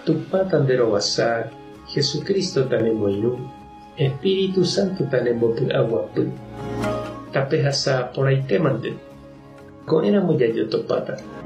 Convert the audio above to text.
tupatan derowasa, Jesucristo tanembo inu, Espíritu Santo tanembo aguapu. Tapehasa por ahí temante. Con era muy topata.